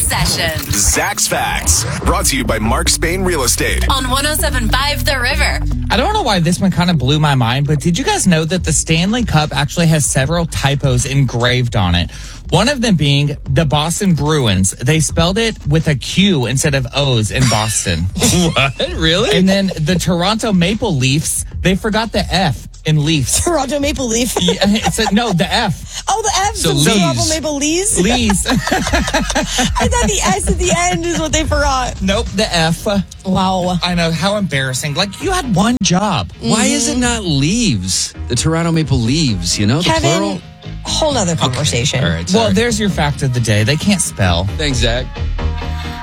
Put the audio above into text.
Session. Zach's Facts. Brought to you by Mark Spain Real Estate. On 107.5 The River. I don't know why this one kind of blew my mind, but did you guys know that the Stanley Cup actually has several typos engraved on it? One of them being the Boston Bruins. They spelled it with a Q instead of O's in Boston. What? Really? And then the Toronto Maple Leafs, they forgot the F in Leafs. Toronto Maple Leaf. No, the F. Oh, the F. So Toronto Lees. Maple Lees. Leafs. I thought the S at the end is what they forgot. Nope, the F. Wow. I know, how embarrassing. Like, you had one job. Why is it not Leaves? The Toronto Maple Leaves, you know? The plural? Kevin, whole nother conversation. All right, Well, sorry. there's your fact of the day. They can't spell. Thanks, Zach.